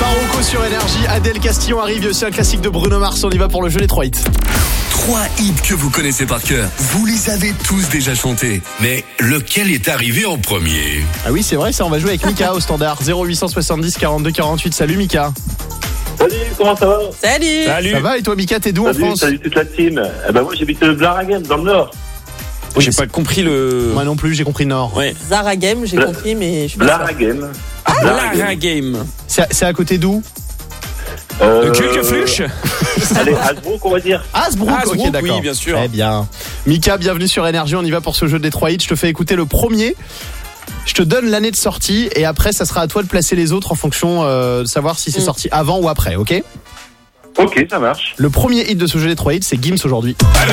Marocco sur Énergie, Adèle Castillon arrive, il y a aussi un classique de Bruno Mars, on y va pour le jeu des 3 hits. 3 hits que vous connaissez par cœur. Vous les avez tous déjà chantés. Mais lequel est arrivé en premier ? Ah oui, c'est vrai, ça, on va jouer avec Mika au standard 0870 42 48. Salut Mika. Salut, comment ça va? Salut. Ça va et toi Mika, t'es d'où en France? Salut toute la team. Moi j'habite Blaraghem dans le Nord. J'ai pas compris le. Moi non plus, j'ai compris Nord. Ouais. Zara Game, j'ai compris, mais je suis pas sûre. Blaraghem. La game. C'est à côté d'où? De Kulkefluche. Allez, Hasbrook on va dire. Hasbrook, ok, d'accord. Oui, bien sûr. Très bien. Mika, bienvenue sur Énergie, on y va pour ce jeu des 3 hits. Je te fais écouter le premier. Je te donne l'année de sortie et après ça sera à toi de placer les autres en fonction de savoir si c'est sorti avant ou après, ok? Ok, ça marche. Le premier hit de ce jeu des 3 hits, c'est Gims aujourd'hui. Alors